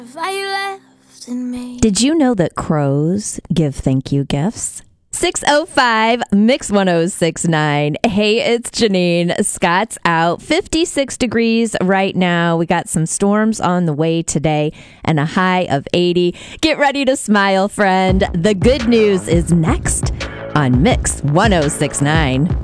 Did you know that crows give thank you gifts? 605 Mix 1069. Hey, it's Janine. Scott's out. 56 degrees right now. We got some storms on the way today and a high of 80. Get ready to smile, friend. The good news is next on Mix 1069.